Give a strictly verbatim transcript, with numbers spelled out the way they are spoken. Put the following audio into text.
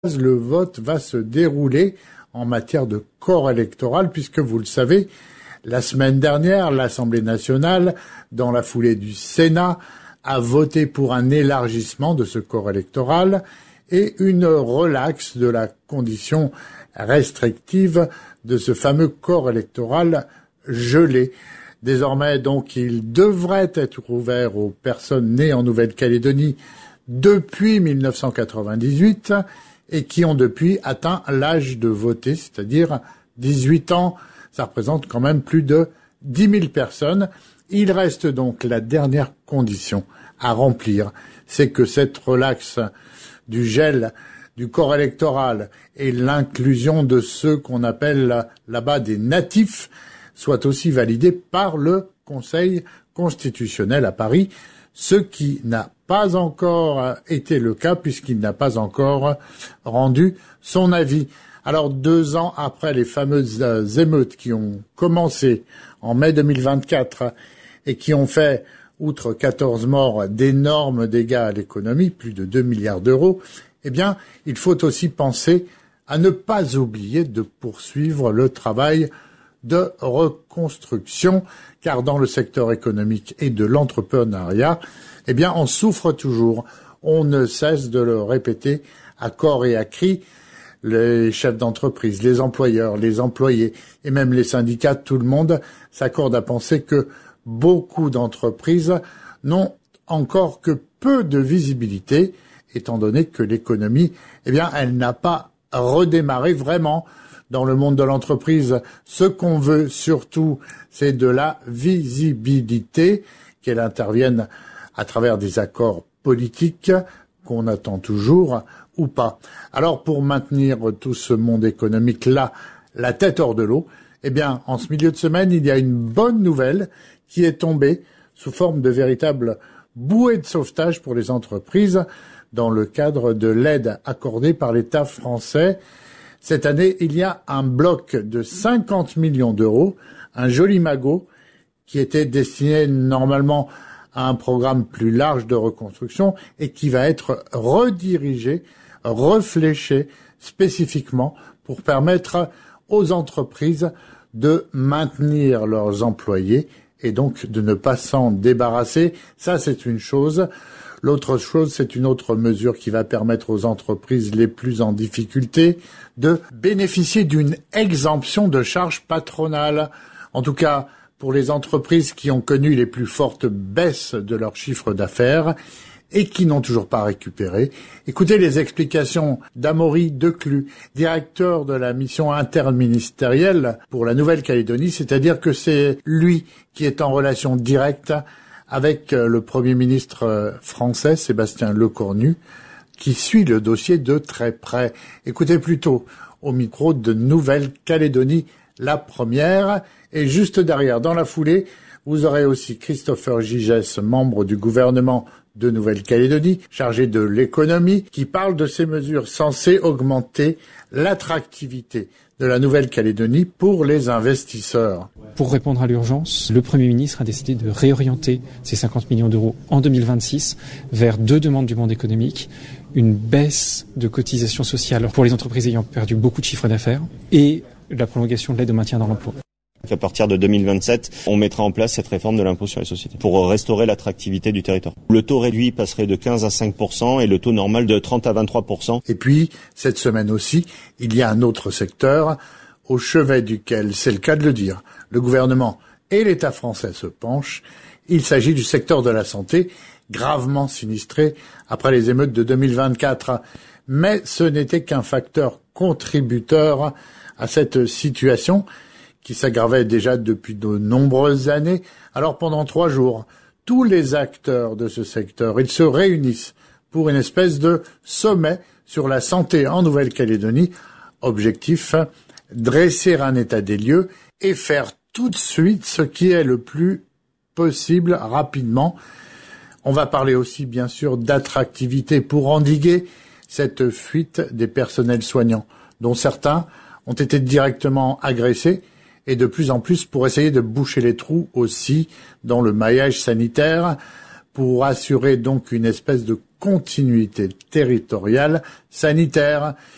le vote va se dérouler en matière de corps électoral, puisque vous le savez, la semaine dernière, l'Assemblée nationale, dans la foulée du Sénat, a voté pour un élargissement de ce corps électoral et une relaxe de la condition restrictive de ce fameux corps électoral gelé. Désormais, donc, il devrait être ouvert aux personnes nées en Nouvelle-Calédonie depuis mille neuf cent quatre-vingt-dix-huit et qui ont depuis atteint l'âge de voter, c'est-à-dire dix-huit ans. Ça représente quand même plus de dix mille personnes. Il reste donc la dernière condition à remplir, c'est que cette relaxe du gel du corps électoral et l'inclusion de ceux qu'on appelle là-bas des natifs soit aussi validée par le Conseil constitutionnel à Paris, ce qui n'a pas encore été le cas puisqu'il n'a pas encore rendu son avis. Alors, deux ans après les fameuses émeutes qui ont commencé en mai deux mille vingt-quatre et qui ont fait, outre quatorze morts, d'énormes dégâts à l'économie, plus de deux milliards d'euros, eh bien, il faut aussi penser à ne pas oublier de poursuivre le travail de reconstruction, car dans le secteur économique et de l'entrepreneuriat, eh bien, on souffre toujours. On ne cesse de le répéter à corps et à cri. Les chefs d'entreprise, les employeurs, les employés et même les syndicats, tout le monde s'accorde à penser que beaucoup d'entreprises n'ont encore que peu de visibilité, étant donné que l'économie, eh bien, elle n'a pas redémarré vraiment. Dans le monde de l'entreprise, ce qu'on veut surtout, c'est de la visibilité, qu'elle intervienne à travers des accords politiques qu'on attend toujours ou pas. Alors, pour maintenir tout ce monde économique-là, la tête hors de l'eau, eh bien, en ce milieu de semaine, il y a une bonne nouvelle qui est tombée sous forme de véritable bouée de sauvetage pour les entreprises dans le cadre de l'aide accordée par l'État français. Cette année, il y a un bloc de cinquante millions d'euros, un joli magot, qui était destiné normalement à un programme plus large de reconstruction et qui va être redirigé, réfléchi spécifiquement pour permettre aux entreprises de maintenir leurs employés et donc de ne pas s'en débarrasser. Ça, c'est une chose. L'autre chose, c'est une autre mesure qui va permettre aux entreprises les plus en difficulté de bénéficier d'une exemption de charges patronales. En tout cas, pour les entreprises qui ont connu les plus fortes baisses de leur chiffre d'affaires et qui n'ont toujours pas récupéré. Écoutez les explications d'Amaury Declus, directeur de la mission interministérielle pour la Nouvelle-Calédonie, c'est-à-dire que c'est lui qui est en relation directe avec le Premier ministre français, Sébastien Lecornu, qui suit le dossier de très près. Écoutez plutôt au micro de Nouvelle-Calédonie, la première. Et juste derrière, dans la foulée, vous aurez aussi Christopher Gigès, membre du gouvernement de Nouvelle-Calédonie, chargé de l'économie, qui parle de ces mesures censées augmenter l'attractivité de la Nouvelle-Calédonie pour les investisseurs. Pour répondre à l'urgence, le Premier ministre a décidé de réorienter ces cinquante millions d'euros en deux mille vingt-six vers deux demandes du monde économique, une baisse de cotisations sociales pour les entreprises ayant perdu beaucoup de chiffre d'affaires et la prolongation de l'aide au maintien dans l'emploi. À partir de deux mille vingt-sept, on mettra en place cette réforme de l'impôt sur les sociétés pour restaurer l'attractivité du territoire. Le taux réduit passerait de quinze à cinq pour cent et le taux normal de trente à vingt-trois pour cent. Et puis, cette semaine aussi, il y a un autre secteur au chevet duquel, c'est le cas de le dire, le gouvernement et l'État français se penchent. Il s'agit du secteur de la santé, gravement sinistré après les émeutes de deux mille vingt-quatre. Mais ce n'était qu'un facteur contributeur à cette situation qui s'aggravait déjà depuis de nombreuses années. Alors pendant trois jours, tous les acteurs de ce secteur, ils se réunissent pour une espèce de sommet sur la santé en Nouvelle-Calédonie. Objectif, dresser un état des lieux et faire tout de suite ce qui est le plus possible rapidement. On va parler aussi bien sûr d'attractivité pour endiguer cette fuite des personnels soignants, dont certains ont été directement agressés et de plus en plus pour essayer de boucher les trous aussi dans le maillage sanitaire pour assurer donc une espèce de continuité territoriale sanitaire.